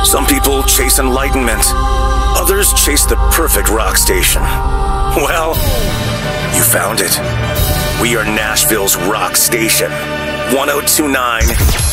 Some people chase enlightenment. Others chase the perfect rock station. Well, you found it. We are Nashville's rock station. 1029